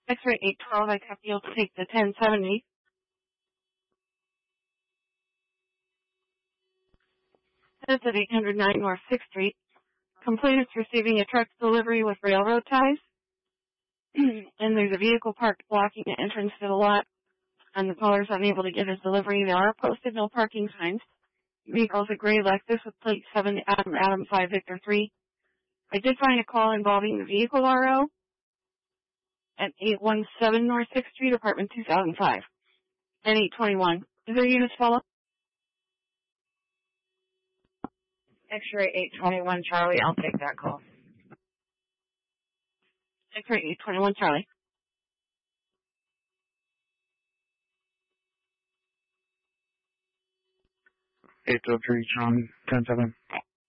X-ray 812, I copy you'll take the 1070. That's at 809 North 6th Street. Complainant's receiving a truck delivery with railroad ties. And there's a vehicle parked blocking the entrance to the lot. And the caller's unable to get his delivery. There are posted no parking signs. Vehicle's a gray Lexus with plate 7 Adam 5 Victor 3. I did find a call involving the vehicle RO at 817 North 6th Street, apartment 2005. And 821. Is there units follow? X-ray 821 Charlie, I'll take that call. X-ray 821 Charlie. 803 Sean, 10-7.